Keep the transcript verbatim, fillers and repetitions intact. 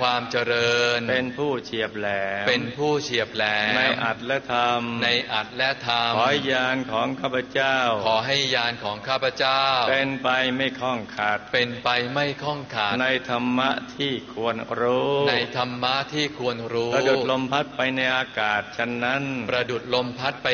ความเจริญเป็นผู้เฉียบแหลมเป็นผู้เฉียบแหลมในอัตและธรรมในอัตและธรรมขอให้ญาณของข้าพเจ้าขอให้ญาณของข้าพเจ้าเป็นไปไม่คล้องขาดเป็นไปไม่คล้องขาดในธรรมะที่ควรรู้ในธรรมะที่ควรรู้ประดุจลมพัดไปในอากาศฉะนั้นประดุจลมพัดไป